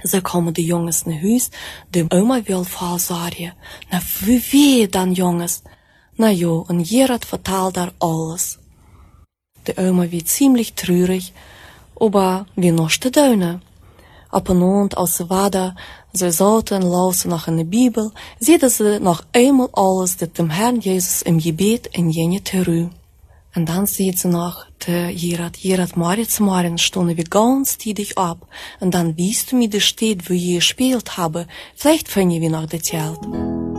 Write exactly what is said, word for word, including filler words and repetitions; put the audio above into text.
Ze komen de jongens naar huis. De oma wil veel zorgen. Nou, wie weet dan, jongens? Nou ja, en Gerard vertelt daar alles. De oma wird ziemlich traurig, aber wie noch te duinen. Op een avond als ze waren, ze zaten luisteren nach in de Bibel, zeiden ze nog eenmaal alles dat dem Herrn Jesus im Gebet in jene terug. Und dann sieht sie noch, der Gerard, Gerard, Moritz, morgen stunden wir ganz tidig ab. Und dann wiest du mir die Stadt, wo ich gespielt habe. Vielleicht finden wir noch das Zelt.